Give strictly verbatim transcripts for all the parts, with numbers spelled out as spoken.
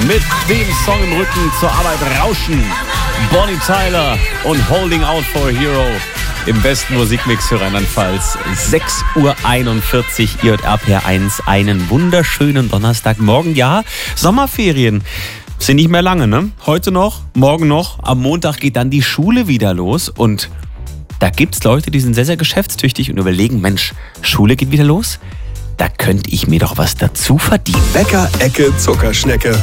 mit dem Song im Rücken zur Arbeit rauschen. Bonnie Tyler und Holding Out for a Hero im besten Musikmix für Rheinland-Pfalz. sechs Uhr einundvierzig, I J R P R eins. Einen wunderschönen Donnerstagmorgen. Ja, Sommerferien sind nicht mehr lange, ne? Heute noch, morgen noch. Am Montag geht dann die Schule wieder los. Und da gibt's Leute, die sind sehr, sehr geschäftstüchtig und überlegen, Mensch, Schule geht wieder los? Da könnte ich mir doch was dazu verdienen. Bäcker-Ecke Zuckerschnecke.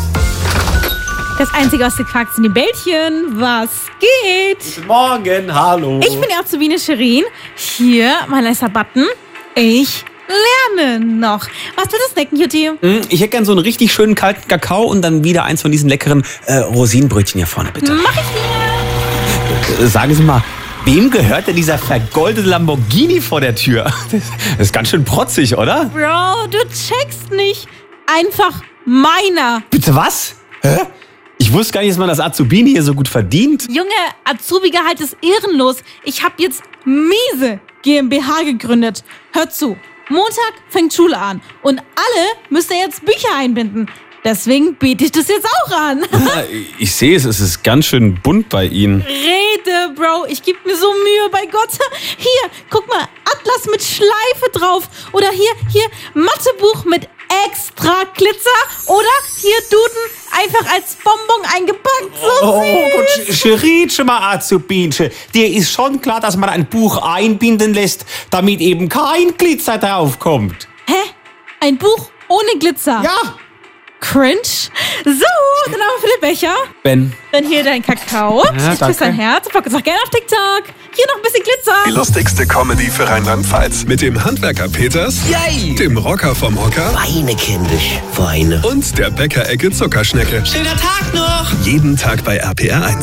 Das Einzige, was du quakst, sind die Bällchen. Was geht? Guten Morgen, hallo. Ich bin die Azubine Shirin. Hier, mein letzter Button. Ich lerne noch. Was willst du snacken, Jutti? Ich hätte gern so einen richtig schönen kalten Kakao und dann wieder eins von diesen leckeren äh, Rosinenbrötchen hier vorne, bitte. Mach ich dir. Äh, Sagen Sie mal, wem gehört denn dieser vergoldete Lamborghini vor der Tür? Das ist ganz schön protzig, oder? Bro, du checkst nicht. Einfach meiner. Bitte was? Hä? Ich wusste gar nicht, dass man das Azubini hier so gut verdient. Junge, Azubi-Gehalt ist ehrenlos. Ich habe jetzt miese GmbH gegründet. Hör zu, Montag fängt Schule an und alle müssen jetzt Bücher einbinden. Deswegen biete ich das jetzt auch an. Ich sehe es, es ist ganz schön bunt bei Ihnen. Rede, Bro, ich gebe mir so Mühe, bei Gott. Hier, guck mal, Atlas mit Schleife drauf. Oder hier, hier, Mathebuch mit extra Glitzer. Oder hier, Duden, einfach als Bonbon eingepackt. So Oh, süß. Gott, Scheritsch mal Azubinche. Dir ist schon klar, dass man ein Buch einbinden lässt, damit eben kein Glitzer draufkommt. Hä? Ein Buch ohne Glitzer? Ja. Cringe. So, dann haben wir viele Becher. Ben. Dann hier dein Kakao. Ja, ich küsse dein Herz. Folgt uns auch gerne auf TikTok. Hier noch ein bisschen Glitzer. Die lustigste Comedy für Rheinland-Pfalz. Mit dem Handwerker Peters, Yay! dem Rocker vom Hocker Weine, kindisch, Weine. und der Bäcker-Ecke Zuckerschnecke. Schöner Tag noch! Jeden Tag bei R P R eins.